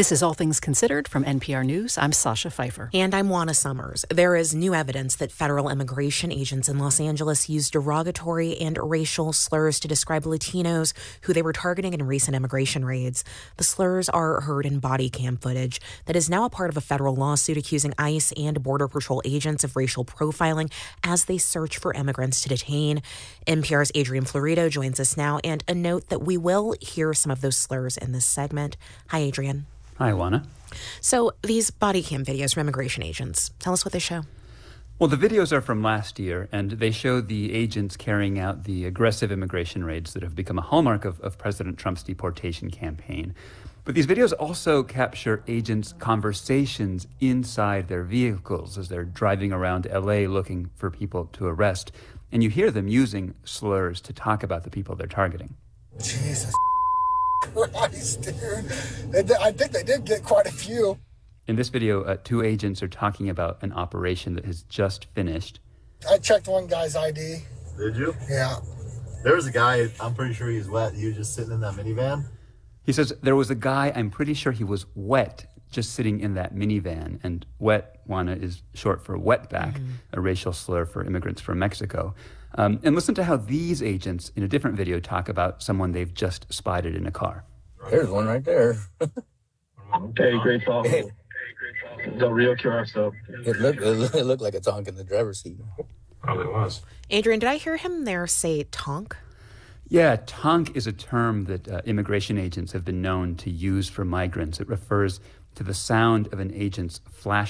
This is All Things Considered from NPR News. I'm Sasha Pfeiffer. And I'm Juana Summers. There is new evidence that federal immigration agents in Los Angeles used derogatory and racial slurs to describe Latinos who they were targeting in recent immigration raids. The slurs are heard in body cam footage that is now a part of a federal lawsuit accusing ICE and Border Patrol agents of racial profiling as they search for immigrants to detain. NPR's Adrian Florido joins us now, and a note that we will hear some of those slurs in this segment. Hi, Adrian. Hi, Juana. So these body cam videos from immigration agents, tell us what they show. Well, the videos are from last year, and they show the agents carrying out the aggressive immigration raids that have become a hallmark of President Trump's deportation campaign. But these videos also capture agents' conversations inside their vehicles as they're driving around L.A. looking for people to arrest. And you hear them using slurs to talk about the people they're targeting. Jesus Christ, dude. I think they did get quite a few. In this video, two agents are talking about an operation that has just finished. I checked one guy's ID. Did you? Yeah. There was a guy, I'm pretty sure he's wet. He was just sitting in that minivan. He says there was a guy, I'm pretty sure he was wet, just sitting in that minivan. And wet, Juana, is short for wetback, a racial slur for immigrants from Mexico. And listen to how these agents in a different video talk about someone they've just spotted in a car. There's one right there. Hey, great talk. Del Rio QR stuff. It looked like a tonk in the driver's seat. Probably was. Adrian, did I hear him there say tonk? Yeah, tonk is a term that immigration agents have been known to use for migrants. It refers to the sound of an agent's flash